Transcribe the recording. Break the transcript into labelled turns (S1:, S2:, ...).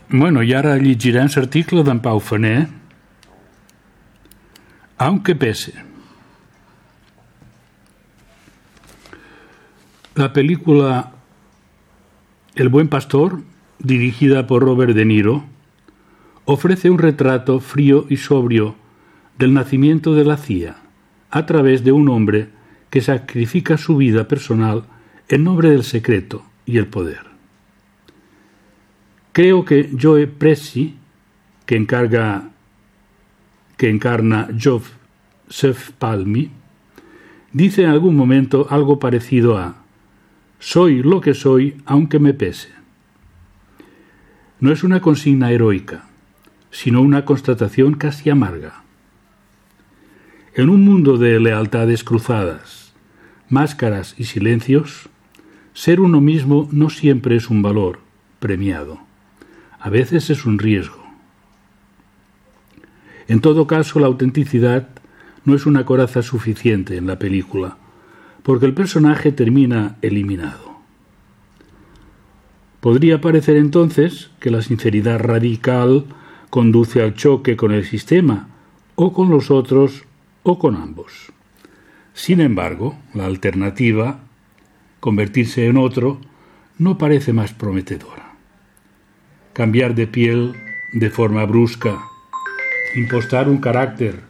S1: Bueno, i ara llegirem l'article d'en Pau Faner, Aunque pese. La película El buen pastor, dirigida por Robert De Niro, ofrece un retrato frío y sobrio del nacimiento de la CIA a través de un hombre que sacrifica su vida personal en nombre del secreto y el poder. Creo que Joe Pesci, que encarna Joseph Palmi, dice en algún momento algo parecido a «Soy lo que soy aunque me pese». No es una consigna heroica, sino una constatación casi amarga. En un mundo de lealtades cruzadas, máscaras y silencios, ser uno mismo no siempre es un valor premiado. A veces es un riesgo. En todo caso, la autenticidad no es una coraza suficiente en la película, porque el personaje termina eliminado. Podría parecer entonces que la sinceridad radical conduce al choque con el sistema, o con los otros, o con ambos. Sin embargo, la alternativa, convertirse en otro, no parece más prometedora. Cambiar de piel de forma brusca, impostar un carácter